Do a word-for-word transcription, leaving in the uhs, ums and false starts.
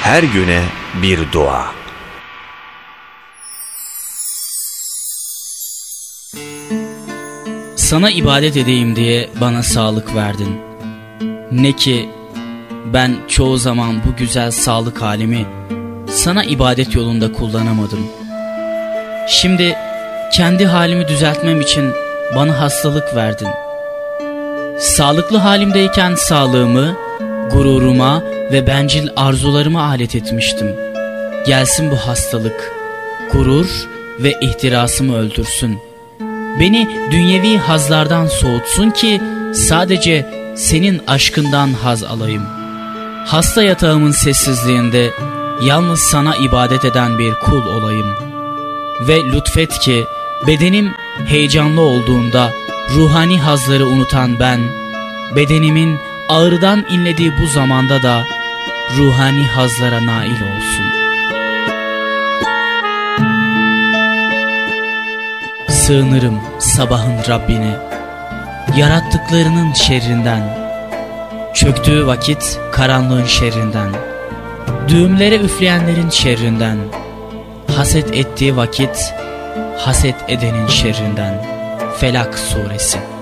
her güne bir dua. Sana ibadet edeyim diye bana sağlık verdin. Ne ki ben çoğu zaman bu güzel sağlık halimi sana ibadet yolunda kullanamadım. Şimdi kendi halimi düzeltmem için bana hastalık verdin. Sağlıklı halimdeyken sağlığımı, gururuma ve bencil arzularıma alet etmiştim. Gelsin bu hastalık, gurur ve ihtirasımı öldürsün. Beni dünyevi hazlardan soğutsun ki sadece senin aşkından haz alayım. Hasta yatağımın sessizliğinde yalnız sana ibadet eden bir kul olayım. Ve lütfet ki bedenim heyecanlı olduğunda ruhani hazları unutan ben, bedenimin ağrıdan inlediği bu zamanda da ruhani hazlara nail olsun. Sığınırım sabahın Rabbine, yarattıklarının şerrinden, çöktüğü vakit karanlığın şerrinden, düğümlere üfleyenlerin şerrinden, haset ettiği vakit haset edenin şerrinden. Felak Suresi.